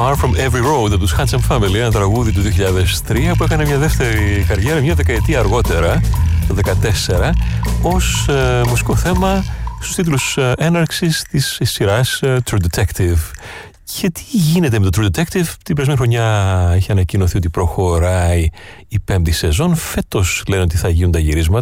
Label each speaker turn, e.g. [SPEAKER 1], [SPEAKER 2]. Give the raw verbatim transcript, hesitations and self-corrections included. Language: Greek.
[SPEAKER 1] Far From Every Road από τους Handsome Family, ένα τραγούδι του δύο χιλιάδες τρία που έκανε μια δεύτερη καριέρα μια δεκαετία αργότερα, το δύο χιλιάδες δεκατέσσερα, ως ε, μουσικό θέμα στους τίτλους ε, έναρξης της σειράς ε, True Detective. Και τι γίνεται με το True Detective? Την περασμένη χρονιά είχε ανακοινωθεί ότι προχωράει η πέμπτη σεζόν. Φέτος λένε ότι θα γίνουν τα γυρίσματα.